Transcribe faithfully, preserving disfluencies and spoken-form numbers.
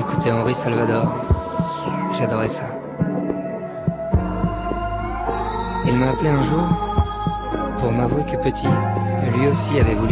J'écoutais Henri Salvador. J'adorais ça. Il m'a appelé un jour pour m'avouer que petit, lui aussi avait voulu